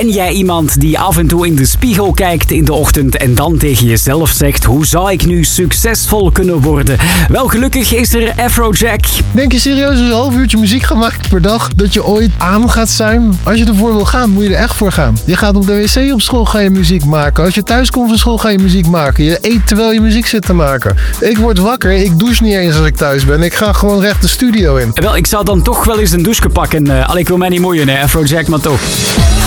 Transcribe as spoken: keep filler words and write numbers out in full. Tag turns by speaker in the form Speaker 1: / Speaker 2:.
Speaker 1: Ben jij iemand die af en toe in de spiegel kijkt in de ochtend en dan tegen jezelf zegt: hoe zou ik nu succesvol kunnen worden? Wel, gelukkig is er Afrojack.
Speaker 2: Denk je serieus een half uurtje muziek gaan maken per dag dat je ooit aan gaat zijn? Als je ervoor wil gaan, moet je er echt voor gaan. Je gaat op de wc op school, ga je muziek maken. Als je thuis komt van school, ga je muziek maken. Je eet terwijl je muziek zit te maken. Ik word wakker, ik douche niet eens als ik thuis ben. Ik ga gewoon recht de studio in.
Speaker 1: Wel, ik zou dan toch wel eens een douche pakken. Uh, al ik wil mij niet moeien, hè, Afrojack, maar toch.